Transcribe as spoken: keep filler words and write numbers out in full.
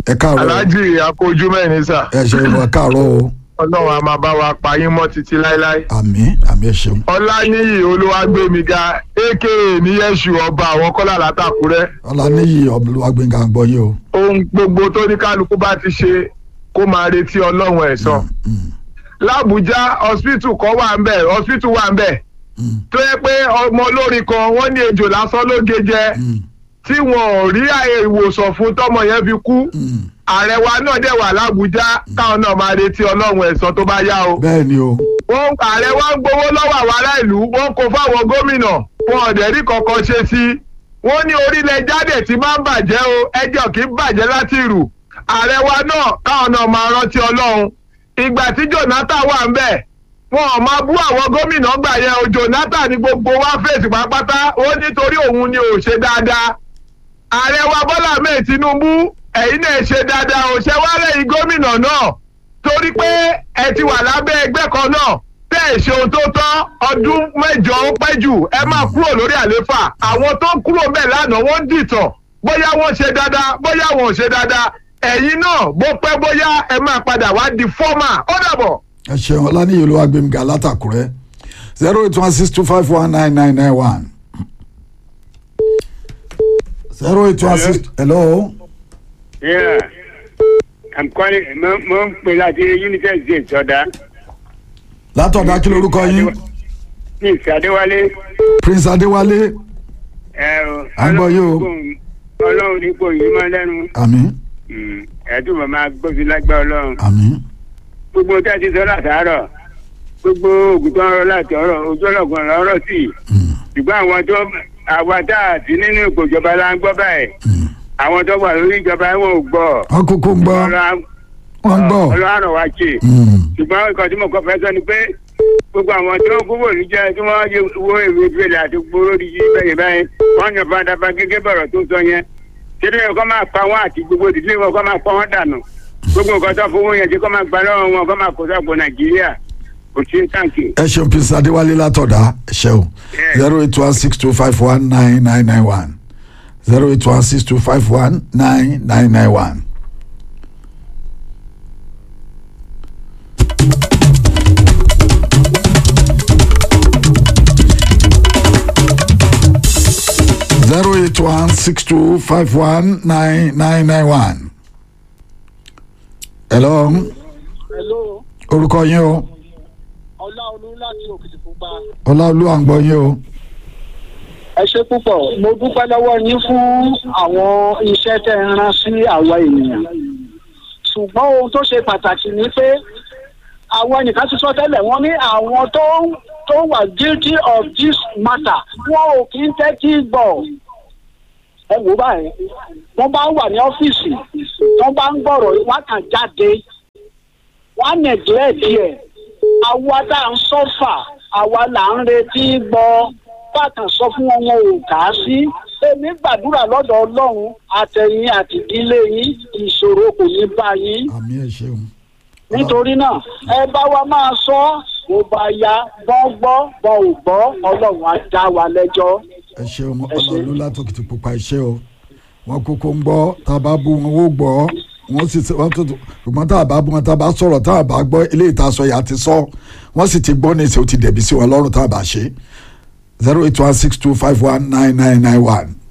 ẹ káàárọ̀. aláàjì akójú mẹ́rin sà. ẹ ṣe ìwọ káàárọ̀ o. ọlọ́run a máa bá wa pa yín mọ́ títí láéláé. àmín àmín ẹ ṣeun. ọláníyì olúwàgbémiga aka níyẹ̀ṣù ọba àwọn kọ́lá látàkúrẹ́. ọláníyì olúwàgbémiga ń gbọ́ yín o. ohun gbogbo tó ní kálukú bá ti ṣe kó máa retí ọlọ́run ẹ̀san. lábújá hospital kan wà ń bẹ̀ hospital wà ń bẹ̀ tó yẹ pé ọmọ olórin kan wọ́n ní ejò lásán ló gé jẹ tí wọn ò rí ìwòsàn fún tọmọ yẹn fi kú. ààrẹ wa náà dẹ̀ wà lábújá káwọn náà máa retí ọlọ́run ẹ̀san tó bá yá o. bẹ́ẹ̀ ni o. wọ́n ààrẹ wa ń gbowó lọ́wọ́ àwọn ará ìlú wọ́n kó fáwọn gómìnà wọn ọ̀dẹ̀ rí kankan ṣe sí i. wọ́n ní orílẹ̀ jáde tí máa ń bàjẹ́ o ẹjọ́ kì í bàjẹ́ láti rù. ààrẹ wa náà káwọn náà máa rántí ọlọ́run. ìgbà tí Jonathan wà ń bẹ̀ wọn ò máa bú àwọn gómìnà gbà yẹn o. Jonathan ni gbogbo wa fèsì pátápátá ó nítorí òun ni ò ṣe dáadáa. ààrẹ wa Bọ́lá Ahmed Tinubu ẹ̀yin náà ṣe dáadáa ò ṣe wá lẹ́yìn gómìnà náà torí pé ẹ ti wà lábẹ́ ẹgbẹ́ kan náà tẹ́ ẹ̀ ṣe ohun tó tọ́ ọdún mẹ́jọ ó pẹ́ jù ẹ máa kúrò lórí àléfà àwọn tó kúrò bẹ́ẹ̀ lánàá wọ́n ń dìtàn bóyá wọ́n ṣe dáadáa bóyá wọn ò ṣe dáadáa ẹ̀yin náà bó pẹ́ bóyá ẹ máa padà wá di fọ́mà ó dàbọ̀. ẹ ṣeun ọláníyì olúwàgbémiga látàkúrẹ́ zero eight one six two five one nine nine nine one zero eight one six hello. Yeah, I'm calling. Mo mo ń pè láti United States ọ̀dà. látọ̀dá kí lorúkọ yín. Prince Adéwálé. Prince Adéwálé. ẹ o. à ń gbọ́ yín o. Ọlọ́run ní kò yí mọ́ lẹ́nu. àmín. ẹ̀ẹ́dùn mọ̀ máa gbófi lágbá Ọlọ́run. àmín. gbogbo tí a ti sọ látàárọ̀ gbogbo ògùn tó ń rọ láti ọ̀rọ̀ ojú ọlọ́gbọ̀n lọ́rọ̀ sí i. ṣùgbọ́n àwọn tó àwa tá a ti nínú ipò ìjọba la ń gbọ́ báyìí. àwọn tó wà lórí ìjọba wọn ò gbọ́. wọn kúkú ń gbọ́ wọn gbọ́. Ọlọ́run wa ṣe. ṣùgbọ́n nǹkan tí mo kọ́ fẹ́ sọ ni pé gbogbo àwọn tó ń gbówó níjẹ́ tí wọ́n yẹ wo èrè ìbílẹ̀ àti gbòòrò di yí bẹ́ẹ̀ báyìí wọ́n yàn fàdàfà gẹ́gẹ́ bọ̀rọ̀ tó sọ yẹn. ṣé ní ẹ̀kọ́ máa pa wọ́n àti gbogbo ìdílé wọn kọ́ máa pa wọ́n dànù. gbogbo nǹkan tó fowó yẹn tí kọ́ máa gbà lọ́wọ́ wọn kọ́ máa kó sọ́gbọ̀ Nàìjíríà kò sí tàǹkì. ẹ ṣeun Prince Adéwálé látọ̀dá ẹ ṣeun zero eight one six two five one nine nine nine one zero eight one six two five one nine nine nine one. zero eight one six two five one nine nine nine one. hello. hello. orúkọ yín o. Ọláolú láti Òkìtìpupa. Ọláolú à ń gbọ́ yín o. ẹ ṣé púpọ̀ mo dúpẹ́ lọ́wọ́ yín fún àwọn iṣẹ́ tẹ́ ń rán sí àwa ènìyàn ṣùgbọ́n ohun tó ṣe pàtàkì ni pé àwọn ẹnìkan ti sọ tẹ́lẹ̀ wọ́n ní àwọn tó tó wà guilty of this matter wọn ò kí ń tẹ́tí gbọ́ ẹ wò báyìí wọ́n bá wà ní ọ́fíìsì wọ́n bá ń gbọ́rọ̀ wọ́n kàn jáde wọ́n á neglect ẹ̀ àwa tá à ń sọ́fà àwa là ń retí gbọ́ bákan sọ fún wọn wọn ò kà á sí èmi gbàdúrà lọ́dọ̀ Ọlọ́run àtẹ̀yìn àti ìdílé yín ìṣòro kò ní bá yín. àmín ẹ ṣeun. nítorí náà ẹ bá wa máa sọ bó bá ya bọ́n gbọ́ bọ́n ò gbọ́ Ọlọ́run á dá wa lẹ́jọ́. ẹ ṣeun Ọláolú láti Òkìtìpupa ẹ ṣé o wọn kúkú ń gbọ́ tá a bá bú wọn ó gbọ́ wọ́n sì wọ́n tó ṣùgbọ́n tá a bá bú wọn tá a bá sọ̀rọ̀ tá a bá gbọ́ eléyìí tá a sọ yà á ti sọ wọ́n sì ti gbọ́ ní ìṣe ó ti dẹ̀bi sí wọn lọ́rùn tá a bá ṣe zero eight one six two five one nine nine nine one.